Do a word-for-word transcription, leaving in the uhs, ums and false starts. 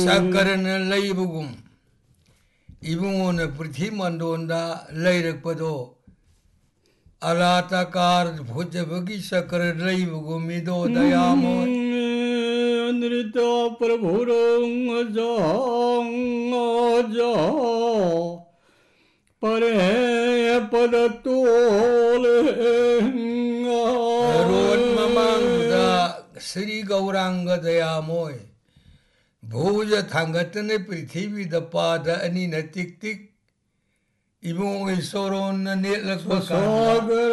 sakarana laibugum ibungona prithvi mandonda lairakpado alatakar bhujabagi sakar laibugum ido dayamo nrita prabhurang jang aja pare padatole Ron mamang da Sri Gauranga dayamoy Bhuja thangatane prithvi da pada ani na tik tik ibung isoron na netlak sagar